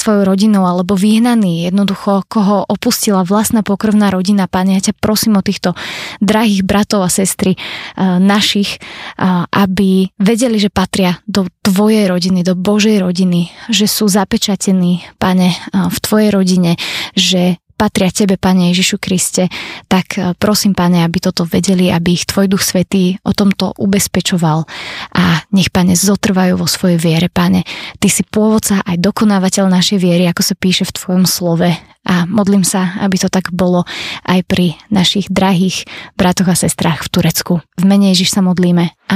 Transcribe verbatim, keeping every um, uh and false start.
svojou rodinou alebo vyhnaný, jednoducho koho opustila vlastná pokrvná rodina. Pane, ja ťa prosím o týchto drahých bratov a sestry našich, aby vedeli, že patria do tvojej rodiny, do Božej rodiny, že sú zapečatení, Pane, v tvojej rodine, že patria tebe, Pane Ježišu Kriste, tak prosím, Pane, aby toto vedeli, aby ich tvoj Duch Svätý o tomto ubezpečoval a nech, Pane, zotrvajú vo svojej viere, Pane. Ty si pôvodca aj dokonávateľ našej viery, ako sa píše v tvojom slove, a modlím sa, aby to tak bolo aj pri našich drahých bratoch a sestrách v Turecku. V mene Ježiš sa modlíme.